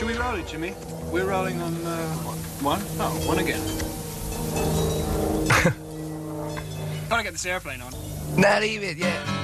Should we roll it, Jimmy? We're rolling on, one? Oh, one again. Gotta get this airplane on. Nah, leave it, yeah.